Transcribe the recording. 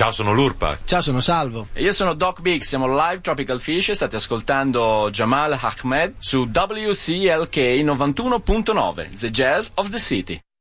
Ciao, sono Lurpak. Ciao, sono Salvo. E io sono Doc Big, siamo live Tropical Fish e state ascoltando Jamal Ahmed su WCLK 91.9, The Jazz of the City.